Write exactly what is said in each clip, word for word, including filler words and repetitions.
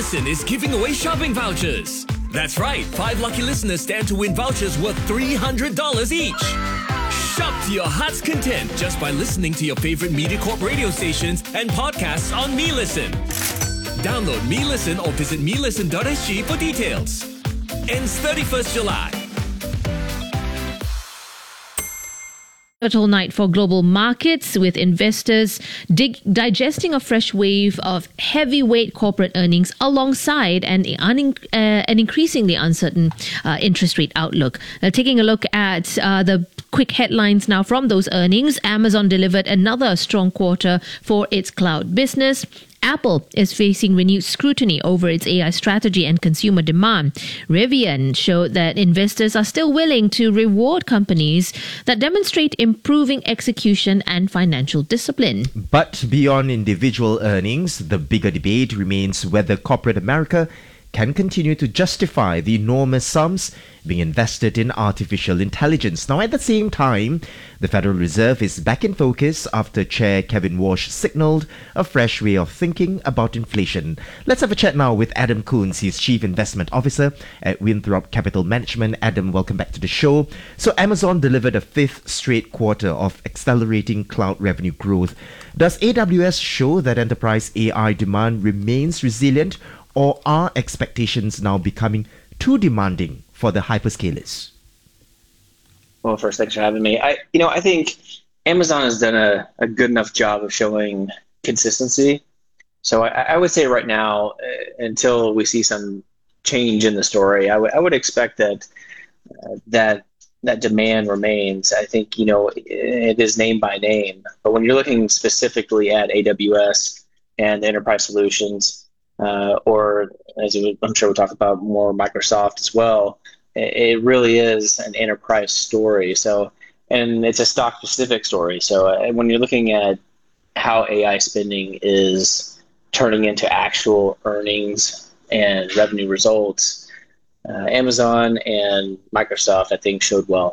Listen is giving away shopping vouchers. That's right, five lucky listeners stand to win vouchers worth three hundred dollars each. Shop to your heart's content just by listening to your favorite MediaCorp radio stations and podcasts on MeListen. Download MeListen or visit me listen dot s g for details. Ends thirty-first July. Pivotal night for global markets, with investors dig- digesting a fresh wave of heavyweight corporate earnings alongside an, un- uh, an increasingly uncertain uh, interest rate outlook. Uh, taking a look at uh, the quick headlines now from those earnings, Amazon delivered another strong quarter for its cloud business. Apple is facing renewed scrutiny over its A I strategy and consumer demand. Rivian showed that investors are still willing to reward companies that demonstrate improving execution and financial discipline. But beyond individual earnings, the bigger debate remains whether corporate America can continue to justify the enormous sums being invested in artificial intelligence. Now, at the same time, the Federal Reserve is back in focus after Chair Kevin Walsh signalled a fresh way of thinking about inflation. Let's have a chat now with Adam Coons. He's Chief Investment Officer at Winthrop Capital Management. Adam, welcome back to the show. So Amazon delivered a fifth straight quarter of accelerating cloud revenue growth. Does A W S show that enterprise A I demand remains resilient, or are expectations now becoming too demanding for the hyperscalers? Well, first, thanks for having me. I, you know, I think Amazon has done a, a good enough job of showing consistency. So I, I would say right now, uh, until we see some change in the story, I, w- I would expect that uh, that that demand remains. I think, you know, it, it is name by name. But when you're looking specifically at A W S and enterprise solutions, Uh, or as I'm sure we'll talk about more Microsoft as well, it, it really is an enterprise story. So, and it's a stock specific story. So uh, when you're looking at how A I spending is turning into actual earnings and revenue results, uh, Amazon and Microsoft, I think, showed well.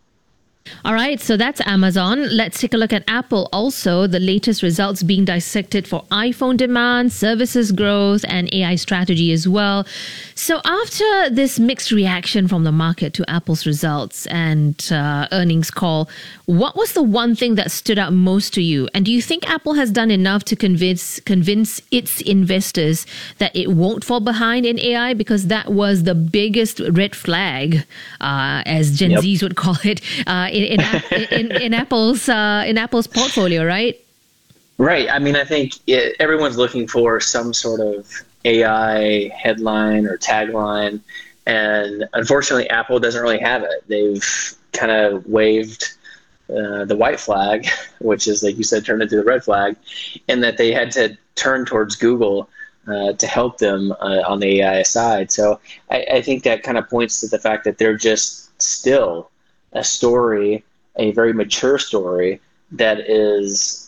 All right, so that's Amazon. Let's take a look at Apple also. The latest results being dissected for iPhone demand, services growth, and A I strategy as well. So after this mixed reaction from the market to Apple's results and uh, earnings call, what was the one thing that stood out most to you? And do you think Apple has done enough to convince convince its investors that it won't fall behind in A I? Because that was the biggest red flag, uh, as Gen Yep. Zs would call it, uh, in, in, in, in Apple's uh, in Apple's portfolio, right? Right. I mean, I think it, everyone's looking for some sort of A I headline or tagline, and unfortunately, Apple doesn't really have it. They've kind of waved uh, the white flag, which is, like you said, turned into the red flag, and that they had to turn towards Google uh, to help them uh, on the A I side. So I, I think that kind of points to the fact that they're just still a story, a very mature story that is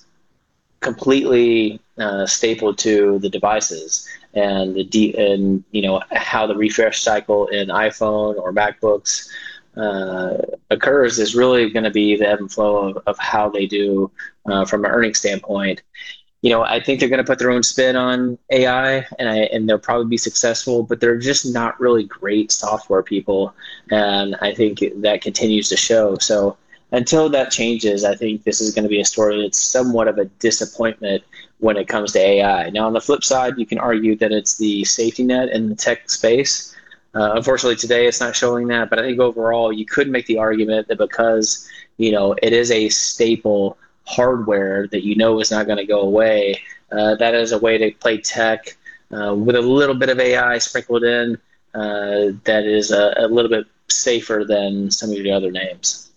completely uh, stapled to the devices and the de- and you know how the refresh cycle in iPhone or MacBooks uh, occurs is really going to be the ebb and flow of, of how they do uh, from an earnings standpoint. You know, I think they're going to put their own spin on A I, and I, and they'll probably be successful, but they're just not really great software people, and I think that continues to show. So until that changes, I think this is going to be a story that's somewhat of a disappointment when it comes to A I. Now, on the flip side, you can argue that it's the safety net in the tech space. Uh, unfortunately, today it's not showing that, but I think overall you could make the argument that because, you know, it is a staple hardware that you know is not going to go away, uh, that is a way to play tech uh, with a little bit of A I sprinkled in uh, that is a, a little bit safer than some of the other names.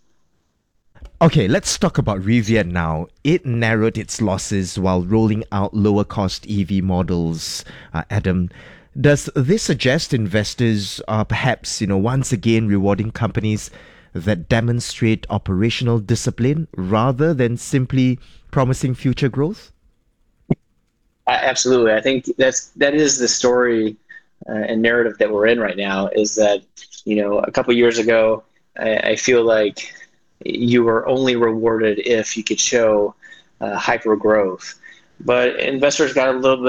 Okay, let's talk about Rivian now. It narrowed its losses while rolling out lower cost E V models. Uh, Adam, does this suggest investors are perhaps, you know, once again rewarding companies that demonstrate operational discipline rather than simply promising future growth? Absolutely. I think that's that is the story uh, and narrative that we're in right now, is that, you know, a couple years ago, I, I feel like you were only rewarded if you could show uh, hyper growth. But investors got a little bit